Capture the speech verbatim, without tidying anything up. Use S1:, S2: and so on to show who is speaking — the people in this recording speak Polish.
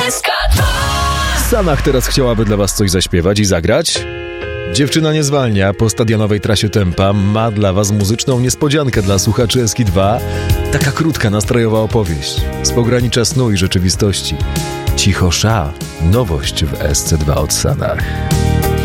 S1: S K dwa.
S2: Sanach teraz chciałaby dla was coś zaśpiewać i zagrać? Dziewczyna nie zwalnia po stadionowej trasie tempa. Ma dla was muzyczną niespodziankę dla słuchaczy S K dwa. Taka krótka, nastrojowa opowieść z pogranicza snu i rzeczywistości. Cicho Sza. Nowość w S C dwa od Sanach.